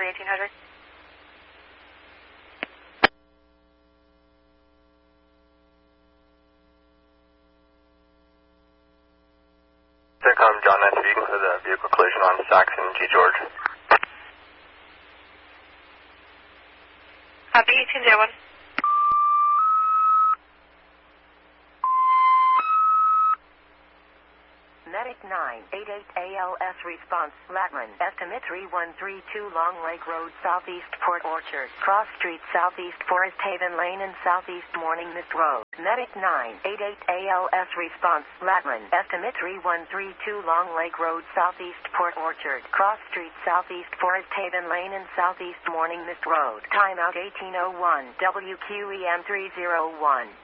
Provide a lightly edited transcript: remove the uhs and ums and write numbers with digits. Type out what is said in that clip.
1800. Intercom, John 9 speaking with a vehicle collision on Saxon G. George. Copy, 1801. Medic 988 ALS response, Latman, estimate 3132 Long Lake Road, Southeast Port Orchard, Cross Street, Southeast Forest Haven Lane and Southeast Morning Mist Road. Medic 988 ALS response, Latman, estimate 3132 Long Lake Road, Southeast Port Orchard, Cross Street, Southeast Forest Haven Lane and Southeast Morning Mist Road. Timeout 1801, WQEM 301.